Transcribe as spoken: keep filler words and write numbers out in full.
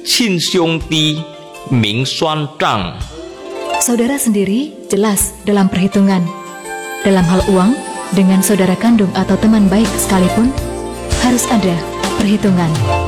亲兄弟明算账. Saudara sendiri jelas dalam perhitungan. Dalam hal uang, dengan saudara kandung atau teman baik sekalipun, harus ada perhitungan.